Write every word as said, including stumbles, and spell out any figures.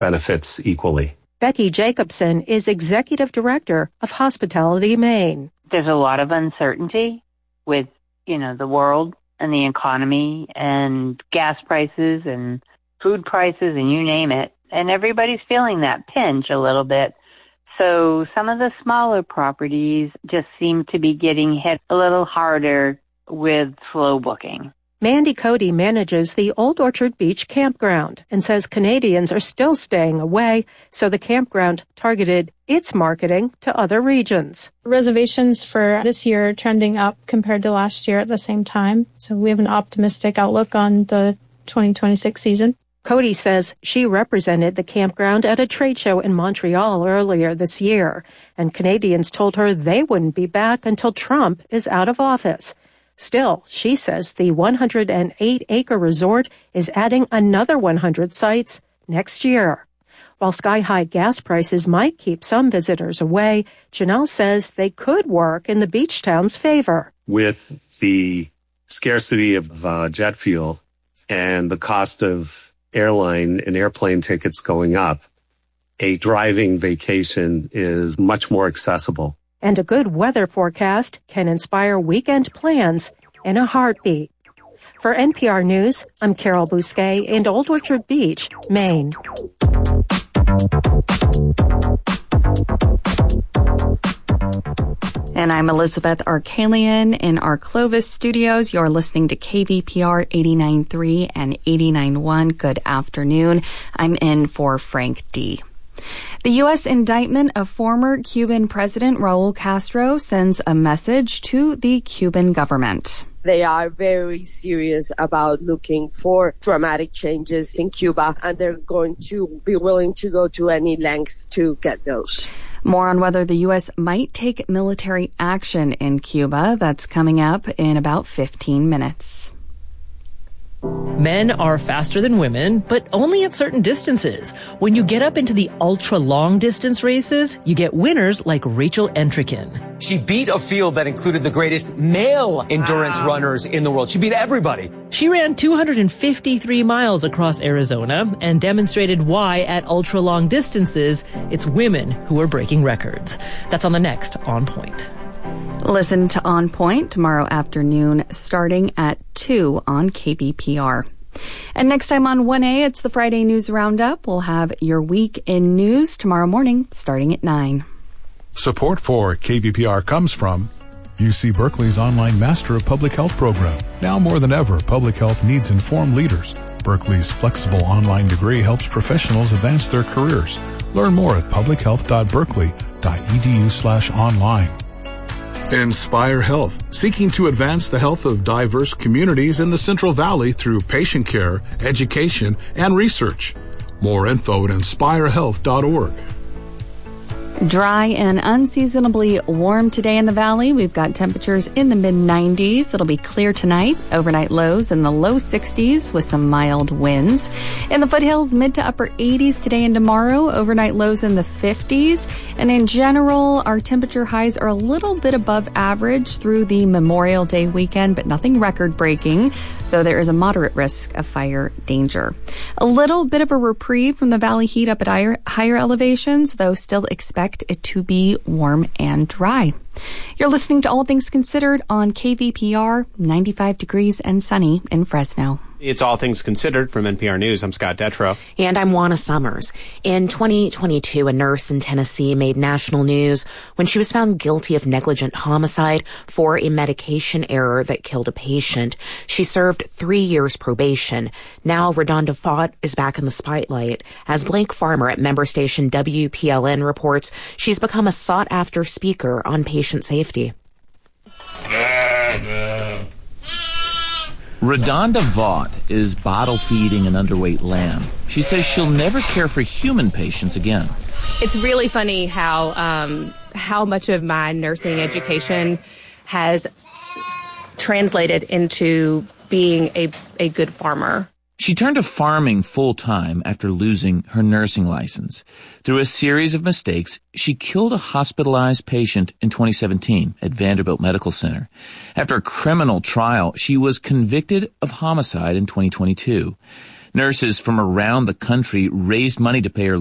benefits equally. Becky Jacobson is Executive Director of Hospitality Maine. There's a lot of uncertainty with, you know, the world and the economy and gas prices and food prices and you name it. And everybody's feeling that pinch a little bit. So some of the smaller properties just seem to be getting hit a little harder with slow booking. Mandy Cody manages the Old Orchard Beach campground and says Canadians are still staying away, so the campground targeted its marketing to other regions. Reservations for this year are trending up compared to last year at the same time, so we have an optimistic outlook on the twenty twenty-six season. Cody says she represented the campground at a trade show in Montreal earlier this year, and Canadians told her they wouldn't be back until Trump is out of office. Still, she says the one hundred eight acre resort is adding another one hundred sites next year. While sky-high gas prices might keep some visitors away, Janelle says they could work in the beach town's favor. With the scarcity of uh, jet fuel and the cost of airline and airplane tickets going up, a driving vacation is much more accessible. And a good weather forecast can inspire weekend plans in a heartbeat. For N P R News, I'm Carol Bousquet in Old Orchard Beach, Maine. And I'm Elizabeth Arkalian in our Clovis studios. You're listening to K V P R eighty-nine point three and eighty-nine point one. Good afternoon. I'm in for Frank D. The U S indictment of former Cuban President Raul Castro sends a message to the Cuban government. They are very serious about looking for dramatic changes in Cuba, and they're going to be willing to go to any length to get those. More on whether the U S might take military action in Cuba. That's coming up in about fifteen minutes. Men are faster than women, but only at certain distances. When you get up into the ultra-long distance races, you get winners like Rachel Entrekin. She beat a field that included the greatest male endurance wow. runners in the world. She beat everybody. She ran two hundred fifty-three miles across Arizona and demonstrated why at ultra-long distances, it's women who are breaking records. That's on the next On Point. Listen to On Point tomorrow afternoon starting at two on K V P R. And next time on one A, it's the Friday News Roundup. We'll have your week in news tomorrow morning starting at nine. Support for K V P R comes from U C Berkeley's online Master of Public Health program. Now more than ever, public health needs informed leaders. Berkeley's flexible online degree helps professionals advance their careers. Learn more at publichealth.berkeley.edu slash online. Inspire Health, seeking to advance the health of diverse communities in the Central Valley through patient care, education, and research. More info at inspire health dot org. Dry and unseasonably warm today in the valley. We've got temperatures in the mid nineties. It'll be clear tonight. Overnight lows in the low sixties with some mild winds. In the foothills, mid to upper eighties today and tomorrow. Overnight lows in the fifties. And in general, our temperature highs are a little bit above average through the Memorial Day weekend, but nothing record-breaking, though there is a moderate risk of fire danger. A little bit of a reprieve from the valley heat up at higher, higher elevations, though still expect it to be warm and dry. You're listening to All Things Considered on K V P R, ninety-five degrees and sunny in Fresno. It's All Things Considered from N P R News. I'm Scott Detrow. And I'm Juana Summers. In twenty twenty-two, a nurse in Tennessee made national news when she was found guilty of negligent homicide for a medication error that killed a patient. She served three years probation. Now, Redonda Vaught is back in the spotlight. As Blake Farmer at member station W P L N reports, she's become a sought-after speaker on patient safety. Redonda Vaught is bottle feeding an underweight lamb. She says she'll never care for human patients again. It's really funny how um, how much of my nursing education has translated into being a, a good farmer. She turned to farming full-time after losing her nursing license. Through a series of mistakes, she killed a hospitalized patient in twenty seventeen at Vanderbilt Medical Center. After a criminal trial, she was convicted of homicide in twenty twenty-two. Nurses from around the country raised money to pay her